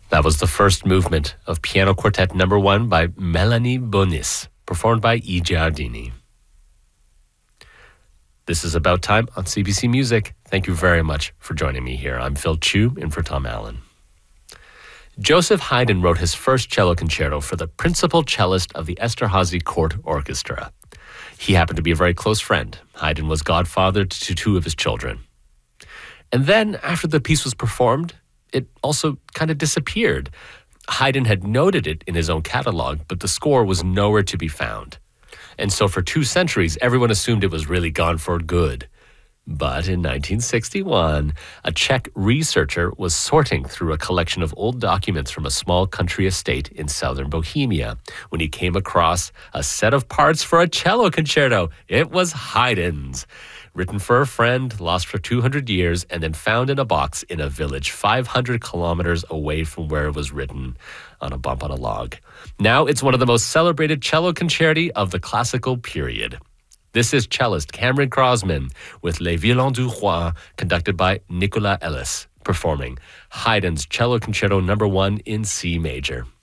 That was the first movement of Piano Quartet No. 1 by Melanie Bonis, performed by E. Giardini. This is About Time on CBC Music. Thank you very much for joining me here. I'm Phil Chu, in for Tom Allen. Joseph Haydn wrote his first cello concerto for the principal cellist of the Esterházy Court Orchestra. He happened to be a very close friend. Haydn was godfather to two of his children. And then, after the piece was performed, it also kind of disappeared. Haydn had noted it in his own catalog, but the score was nowhere to be found. And so for 2 centuries, everyone assumed it was really gone for good. But in 1961, a Czech researcher was sorting through a collection of old documents from a small country estate in southern Bohemia when he came across a set of parts for a cello concerto. It was Haydn's. Written for a friend, lost for 200 years, and then found in a box in a village 500 kilometers away from where it was written, on a bump on a log. Now it's one of the most celebrated cello concerti of the classical period. This is cellist Cameron Crosman with Les Violons du Roi, conducted by Nicolas Ellis, performing Haydn's Cello Concerto No. 1 in C major.